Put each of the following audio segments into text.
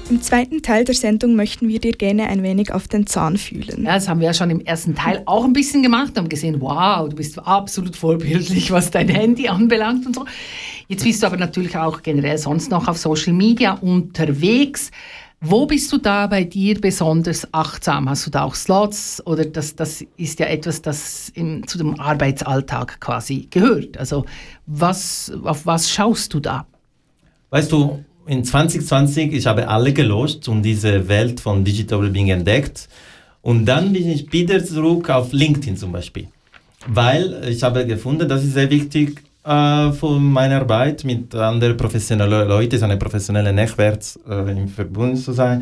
Im zweiten Teil der Sendung möchten wir dir gerne ein wenig auf den Zahn fühlen. Ja, das haben wir ja schon im ersten Teil auch ein bisschen gemacht. Wir haben gesehen, wow, du bist absolut vorbildlich, was dein Handy anbelangt und so. Jetzt bist du aber natürlich auch generell sonst noch auf Social Media unterwegs. Wo bist du da bei dir besonders achtsam? Hast du da auch Slots oder das ist ja etwas, das zu dem Arbeitsalltag quasi gehört? Also auf was schaust du da? Weißt du, in 2020, ich habe alle gelöscht und diese Welt von Digital Wellbeing entdeckt. Und dann bin ich wieder zurück auf LinkedIn zum Beispiel. Weil ich habe gefunden, das ist sehr wichtig für meine Arbeit mit anderen professionellen Leuten, eine professionelle Netzwerk im Verbund zu sein.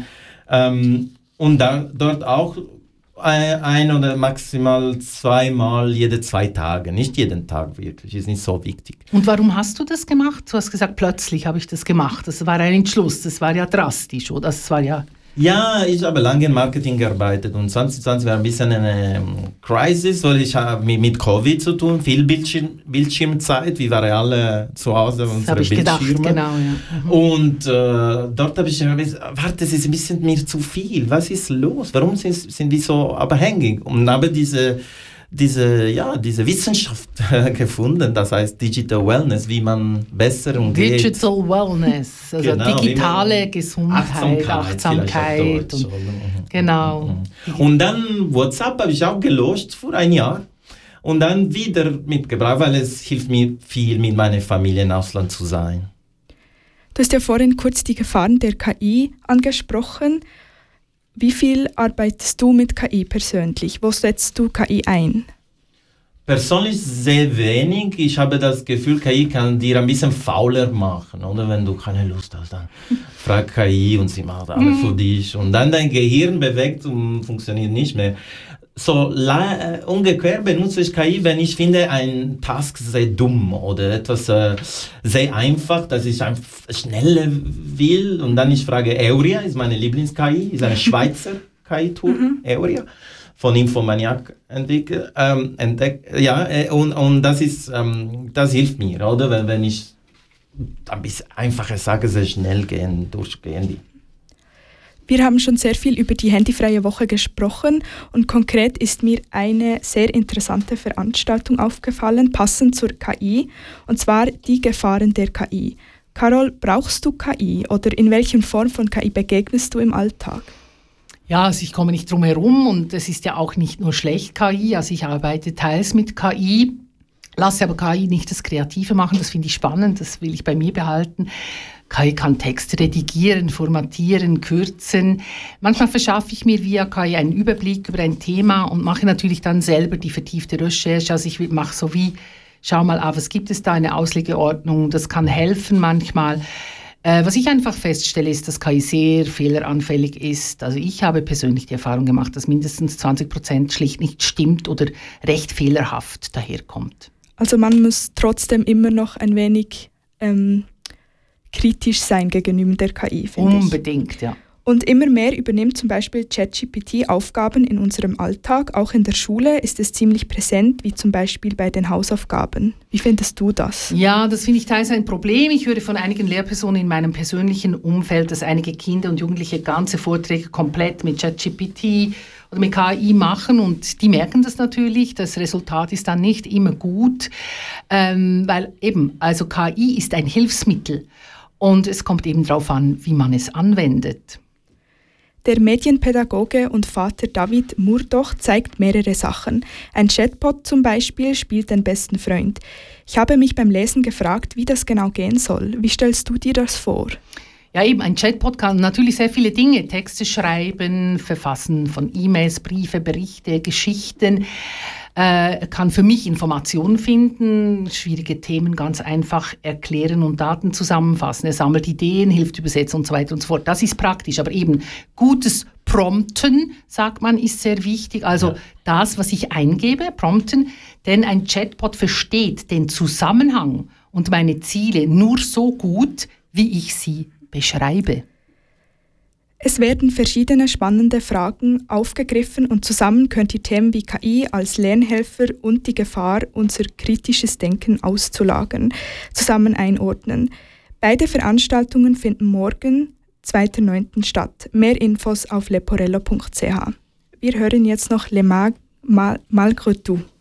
Und dann dort auch ein oder maximal zweimal jede 2 Tage, nicht jeden Tag wirklich, ist nicht so wichtig. Und warum hast du das gemacht? Du hast gesagt, plötzlich habe ich das gemacht. Das war ein Entschluss, das war ja drastisch, oder? Das war ja... Ja, ich habe lange im Marketing gearbeitet und 2020 war ein bisschen eine Crisis, weil ich habe mit Covid zu tun, viel Bildschirmzeit, wir waren alle zu Hause auf unsere Bildschirme. Gedacht, genau, ja. Und dort habe ich gesagt, warte, das ist ein bisschen mir zu viel, was ist los, warum sind wir so abhängig? Und habe diese Wissenschaft gefunden, das heißt Digital Wellness, wie man besser umgeht. Digital Wellness, also genau, digitale Gesundheit, Achtsamkeit. Und, genau. Und dann WhatsApp habe ich auch gelöscht vor 1 Jahr und dann wieder mitgebracht, weil es hilft mir viel, mit meiner Familie im Ausland zu sein. Du hast ja vorhin kurz die Gefahren der KI angesprochen. Wie viel arbeitest du mit KI persönlich? Wo setzt du KI ein? Persönlich sehr wenig. Ich habe das Gefühl, KI kann dir ein bisschen fauler machen. Oder wenn du keine Lust hast, dann frag KI und sie macht alles für dich. Und dann dein Gehirn bewegt und funktioniert nicht mehr. So ungefähr benutze ich KI, wenn ich finde, ein Task sehr dumm oder etwas sehr einfach, dass ich einfach schneller will. Und dann ich frage Euria, ist meine Lieblings-KI, ist eine Schweizer KI-Tool, Euria, von Infomaniac entdeckt. Und das hilft mir, oder? Wenn ich ein bisschen einfacher sage, sehr schnell durchgehen die. Wir haben schon sehr viel über die handyfreie Woche gesprochen und konkret ist mir eine sehr interessante Veranstaltung aufgefallen, passend zur KI, und zwar die Gefahren der KI. Carol, brauchst du KI oder in welcher Form von KI begegnest du im Alltag? Ja, also ich komme nicht drum herum und es ist ja auch nicht nur schlecht KI, also ich arbeite teils mit KI, lasse aber KI nicht das Kreative machen, das finde ich spannend, das will ich bei mir behalten. KI kann Texte redigieren, formatieren, kürzen. Manchmal verschaffe ich mir via KI einen Überblick über ein Thema und mache natürlich dann selber die vertiefte Recherche. Also ich mache so wie, schau mal, was gibt es da, eine Auslegeordnung, das kann helfen manchmal. Was ich einfach feststelle, ist, dass KI sehr fehleranfällig ist. Also ich habe persönlich die Erfahrung gemacht, dass mindestens 20% schlicht nicht stimmt oder recht fehlerhaft daherkommt. Also man muss trotzdem immer noch ein wenig kritisch sein gegenüber der KI, finde ich. Unbedingt, ja. Und immer mehr übernimmt zum Beispiel ChatGPT Aufgaben in unserem Alltag. Auch in der Schule ist es ziemlich präsent, wie zum Beispiel bei den Hausaufgaben. Wie findest du das? Ja, das finde ich teils ein Problem. Ich höre von einigen Lehrpersonen in meinem persönlichen Umfeld, dass einige Kinder und Jugendliche ganze Vorträge komplett mit ChatGPT oder mit KI machen und die merken das natürlich. Das Resultat ist dann nicht immer gut, weil eben, also KI ist ein Hilfsmittel. Und es kommt eben darauf an, wie man es anwendet. Der Medienpädagoge und Vater David Murdoch zeigt mehrere Sachen. Ein Chatbot zum Beispiel spielt den besten Freund. Ich habe mich beim Lesen gefragt, wie das genau gehen soll. Wie stellst du dir das vor? Ja, eben, ein Chatbot kann natürlich sehr viele Dinge, Texte schreiben, Verfassen von E-Mails, Briefe, Berichte, Geschichten, kann für mich Informationen finden, schwierige Themen ganz einfach erklären und Daten zusammenfassen. Er sammelt Ideen, hilft übersetzen und so weiter und so fort. Das ist praktisch, aber eben gutes Prompten, sagt man, ist sehr wichtig. Also das, was ich eingebe, prompten, denn ein Chatbot versteht den Zusammenhang und meine Ziele nur so gut, wie ich sie beschreibe. Es werden verschiedene spannende Fragen aufgegriffen und zusammen könnt ihr Themen wie KI als Lernhelfer und die Gefahr, unser kritisches Denken auszulagern, zusammen einordnen. Beide Veranstaltungen finden morgen, 2.9. statt. Mehr Infos auf leporello.ch. Wir hören jetzt noch Le Malgré Tout.